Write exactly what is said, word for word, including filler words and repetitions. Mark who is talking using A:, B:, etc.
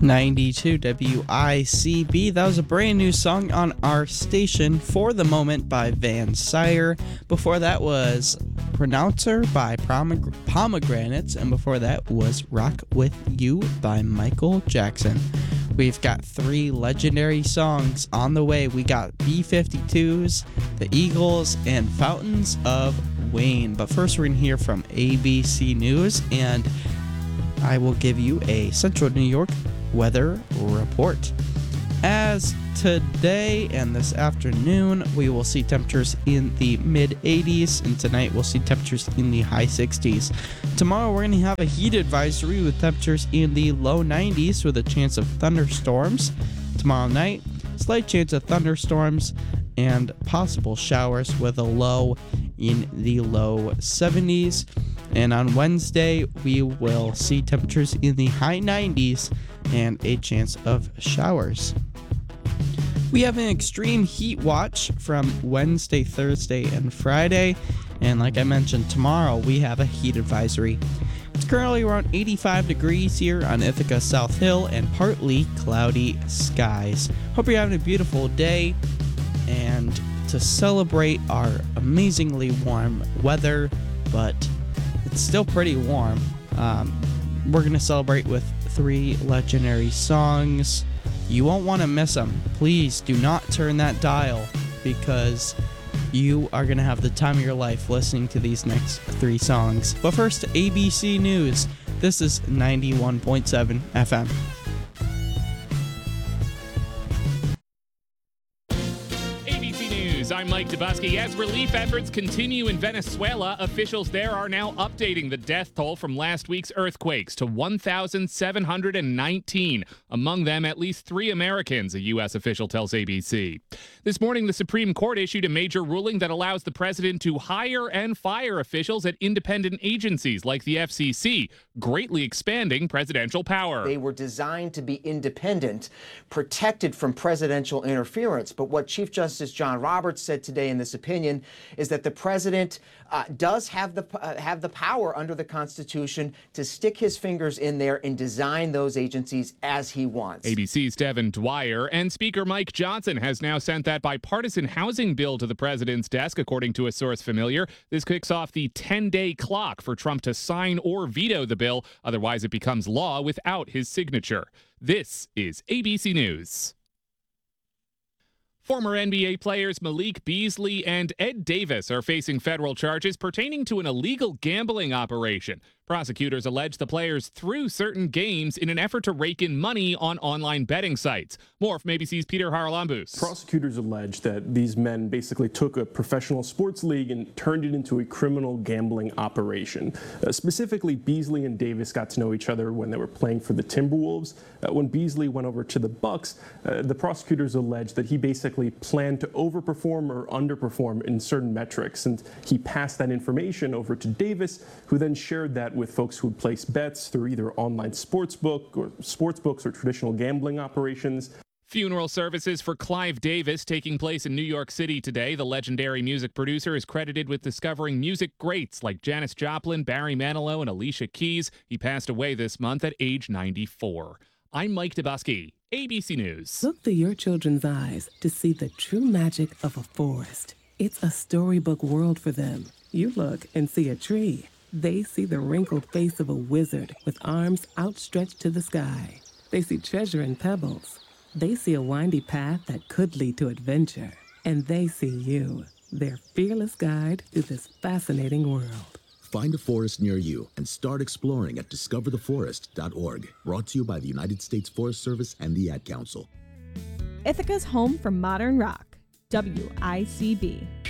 A: ninety-two W I C B. That was a brand new song on our station, For the Moment by Van Sire. Before that was Pronouncer by Pomeg- Pomegranates, and before that was Rock With You by Michael Jackson. We've got three legendary songs on the way. We got B fifty-twos, The Eagles, and Fountains of Wayne. But first we're going to hear from A B C News, and I will give you a Central New York weather report. As today and this afternoon, we will see temperatures in the mid eighties, and tonight we'll see temperatures in the high sixties. Tomorrow we're going to have a heat advisory with temperatures in the low nineties with a chance of thunderstorms. Tomorrow night, slight chance of thunderstorms and possible showers with a low in the low seventies. And on Wednesday, we will see temperatures in the high nineties and a chance of showers. We have an extreme heat watch from Wednesday, Thursday, and Friday. And like I mentioned, tomorrow we have a heat advisory. It's currently around eighty-five degrees here on Ithaca South Hill and partly cloudy skies. Hope you're having a beautiful day. And to celebrate our amazingly warm weather, but it's still pretty warm, um, we're going to celebrate with three legendary songs. You won't want to miss them. Please do not turn that dial, because you are going to have the time of your life listening to these next three songs. But first, A B C News. This is ninety-one point seven F M.
B: I'm Mike Dubusky. As relief efforts continue in Venezuela, officials there are now updating the death toll from last week's earthquakes to one thousand seven hundred nineteen. Among them, at least three Americans, a U S official tells A B C. This morning, the Supreme Court issued a major ruling that allows the president to hire and fire officials at independent agencies like the F C C, greatly expanding presidential power.
C: They were designed to be independent, protected from presidential interference. But what Chief Justice John Roberts said today in this opinion is that the president uh, does have the uh, have the power under the Constitution to stick his fingers in there and design those agencies as he wants.
B: A B C's Devin Dwyer. And Speaker Mike Johnson has now sent that bipartisan housing bill to the president's desk, according to a source familiar. This kicks off the ten-day clock for Trump to sign or veto the bill. Otherwise, it becomes law without his signature. This is A B C News. Former N B A players Malik Beasley and Ed Davis are facing federal charges pertaining to an illegal gambling operation. Prosecutors allege the players threw certain games in an effort to rake in money on online betting sites. More from A B C's Peter Haralambous.
D: Prosecutors allege that these men basically took a professional sports league and turned it into a criminal gambling operation. Uh, specifically, Beasley and Davis got to know each other when they were playing for the Timberwolves. Uh, when Beasley went over to the Bucks, uh, the prosecutors allege that he basically planned to overperform or underperform in certain metrics, and he passed that information over to Davis, who then shared that with folks who would place bets through either online sportsbook or sportsbooks or traditional gambling operations.
B: Funeral services for Clive Davis taking place in New York City today. The legendary music producer is credited with discovering music greats like Janis Joplin, Barry Manilow, and Alicia Keys. He passed away this month at age ninety-four. I'm Mike Dubusky, A B C News.
E: Look through your children's eyes to see the true magic of a forest. It's a storybook world for them. You look and see a tree. They see the wrinkled face of a wizard with arms outstretched to the sky. They see treasure in pebbles. They see a windy path that could lead to adventure. And they see you, their fearless guide through this fascinating world.
F: Find a forest near you and start exploring at discover the forest dot org. Brought to you by the United States Forest Service and the Ad Council.
G: Ithaca's home for modern rock, W I C B.